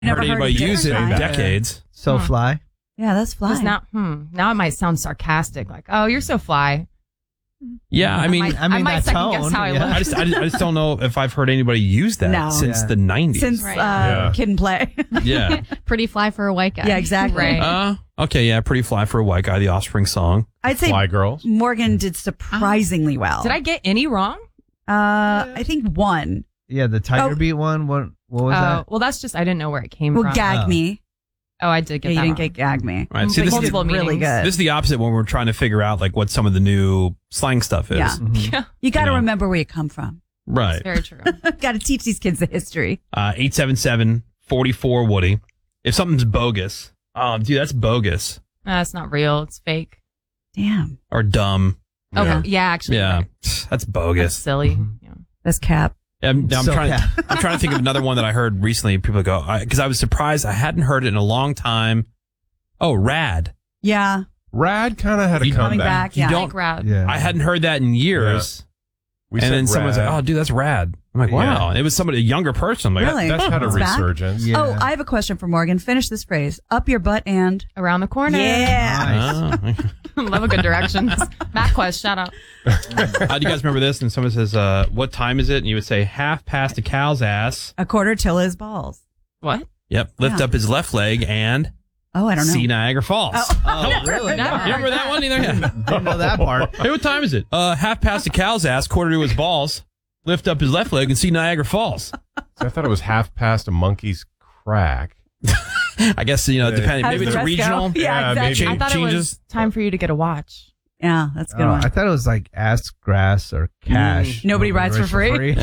Never heard anybody use it in decades. So fly. Yeah, that's fly. Now it might sound sarcastic, like, "Oh, you're so fly." Yeah, I mean, I might that second guess tone, how I yeah. look. I just don't know if I've heard anybody use that No. since the 90s. Since Kid and Play. Yeah. Pretty fly for a white guy. Yeah, exactly. Right. Okay, yeah, pretty fly for a white guy, the Offspring song. I'd say Fly Girls. Morgan did surprisingly well. Did I get any wrong? I think one. Yeah, the Tiger Beat one. What was that? Well, that's just I didn't know where it came Well, from. Gag Me. Oh, I did get Yeah, that. you didn't wrong. get Gag Me. Right. See, this is multiple really meanings. good. This is the opposite when we're trying to figure out like what some of the new slang stuff is. Yeah. Yeah, You got to know. remember where you come from. Right. it's very true. Got to teach these kids the history. 877-44-WOODY. If something's bogus, dude, that's bogus It's not real. It's fake. Damn. or dumb. Okay. Yeah, actually. Yeah, right. that's That's bogus. silly. Yeah. That's cap. I'm So trying. bad. I'm trying to think of another one that I heard recently. People go because I was surprised. I hadn't heard it in a long time. Oh, rad. Yeah. Rad kind of had a You Coming comeback. back. Yeah. don't- Like rad. Yeah. I hadn't heard that in years. We And said then someone's like, rad. "Oh, dude, that's rad." I'm like, "Wow!" And it was somebody, a younger person. I'm like, Really? That's had a It's back? resurgence. Yeah. Oh, I have a question for Morgan. Finish this phrase. Up your butt and. Around the corner. Yeah. Nice. Love a good directions. MapQuest, shout out. Do you guys remember this? And someone says, "What time is it?" And you would say, "Half past a cow's ass." A quarter till his balls. What? Yep. Lift Yeah. up his left leg and Oh, I don't know. see Niagara Falls. Oh, really? Never. You remember that one either? Yeah. Didn't know that part. Hey, what time is it? Half past a cow's ass, quarter to his balls. Lift up his left leg and see Niagara Falls. So I thought it was half past a monkey's crack. I guess, depending. How Maybe does it's the rest regional. go? Yeah, Yeah, exactly. I thought it changes. was time for you to get a watch. Yeah, that's a good Oh, one. I thought it was like ass grass or cash. Nobody rides for free?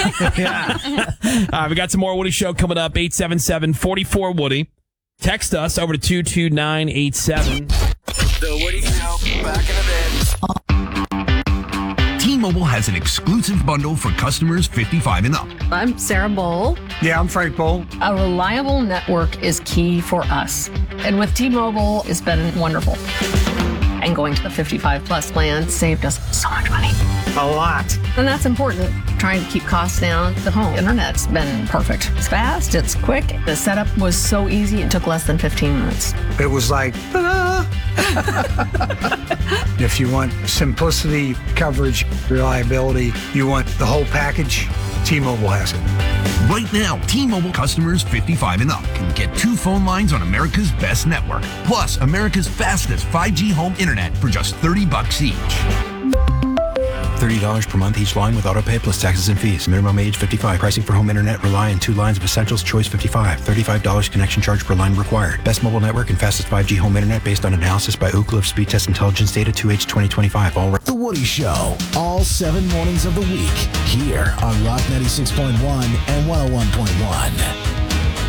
We got some more Woody Show coming up. 877-44-WOODY. Text us over to 22987. The Woody Show. Back in a bit. T-Mobile has an exclusive bundle for customers 55 and up. I'm Sarah Bowl. Yeah, I'm Frank Bowl. A reliable network is key for us. And with T-Mobile, it's been wonderful. And going to the 55 plus plan saved us so much money. A lot. And that's important. Trying to keep costs down. The home internet's been perfect. It's fast, it's quick. The setup was so easy, it took less than 15 minutes. It was like, ta-da! If you want simplicity, coverage, reliability, you want the whole package, T-Mobile has it. Right now, T-Mobile customers 55 and up can get 2 phone lines on America's best network, plus America's fastest 5G home internet for just $30 each. $30 per month each line with autopay plus taxes and fees. Minimum age 55. Pricing for home internet rely on 2 lines of essentials. Choice 55. $35 connection charge per line required. Best mobile network and fastest 5G home internet based on analysis by Ookla of Speed Test Intelligence data 2H 2025. All The Woody Show, all 7 mornings of the week, here on Rock 96.1 and 101.1.